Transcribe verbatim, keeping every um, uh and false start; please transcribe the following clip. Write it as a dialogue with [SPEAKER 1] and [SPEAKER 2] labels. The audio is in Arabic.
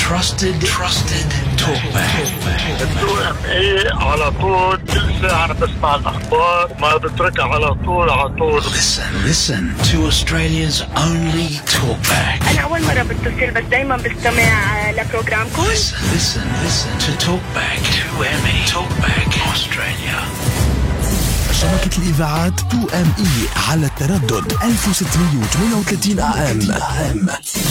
[SPEAKER 1] trusted trusted talkback.
[SPEAKER 2] تو ام اي على طول كل ساعة أنا بسمع الأخبار ما بتركها على طول على طول.
[SPEAKER 1] Listen, listen to Australia's only talkback.
[SPEAKER 3] أنا أول مرة بتصل بس دايما بستمع لبروجرامكم.
[SPEAKER 1] Listen, listen, listen to talkback. تو إم إي talkback Australia.
[SPEAKER 4] شبكة الإذاعات تو إم إي على التردد ألف وستمية وثمانية وثلاثين آم.